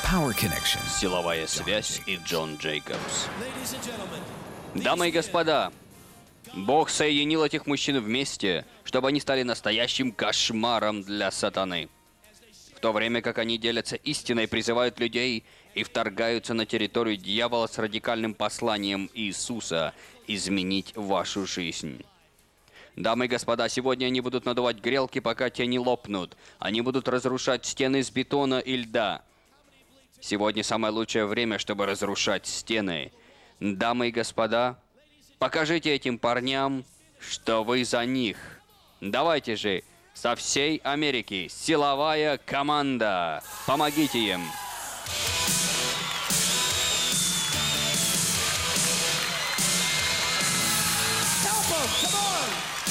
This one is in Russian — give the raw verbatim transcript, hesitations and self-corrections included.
Power Connection. Силовая связь и Джон Джейкобс. Дамы и господа, Бог соединил этих мужчин вместе, чтобы они стали настоящим кошмаром для сатаны. В то время как они делятся истиной, призывают людей и вторгаются на территорию дьявола с радикальным посланием Иисуса изменить вашу жизнь. Дамы и господа, сегодня они будут надувать грелки, пока те не лопнут. Они будут разрушать стены из бетона и льда. Сегодня самое лучшее время, чтобы разрушать стены. Дамы и господа, покажите этим парням, что вы за них. Давайте же, со всей Америки, силовая команда. Помогите им. Help 'em, come on!